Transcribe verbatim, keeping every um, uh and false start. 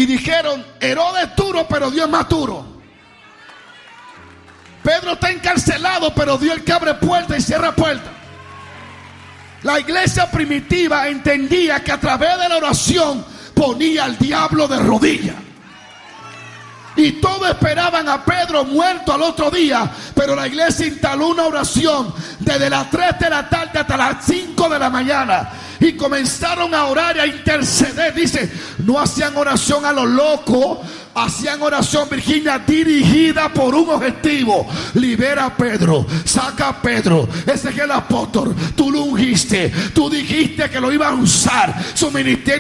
Y dijeron: Herodes es duro, pero Dios es más duro. Pedro está encarcelado, pero Dios el que abre puertas y cierra puertas. La iglesia primitiva entendía que a través de la oración ponía al diablo de rodillas. Y todos esperaban a Pedro muerto al otro día, pero la iglesia instaló una oración desde las tres de la tarde hasta las cinco de la mañana. Y comenzaron a orar y a interceder. Dice, no hacían oración a lo loco, hacían oración, Virginia, dirigida por un objetivo. Libera a Pedro, saca a Pedro. Ese es el apóstol, tú lo ungiste, tú dijiste que lo ibas a usar. Su ministerio